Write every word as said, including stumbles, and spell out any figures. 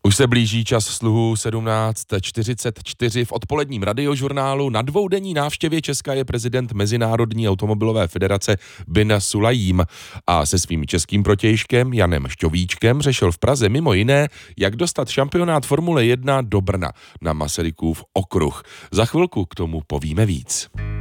Už se blíží čas sluhu sedmnáct čtyřicet čtyři. V odpoledním radiožurnálu na dvoudenní návštěvě Česka je prezident Mezinárodní automobilové federace Bin Sulajím a se svým českým protějškem Janem Šťovíčkem řešil v Praze mimo jiné, jak dostat šampionát Formule jedna do Brna na Masarykův okruh. Za chvilku k tomu povíme víc.